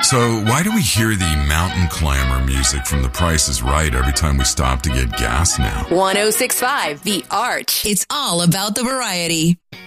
So why do we hear the mountain climber music from The Price is Right every time we stop to get gas now? 106.5 The Arch. It's all about the variety.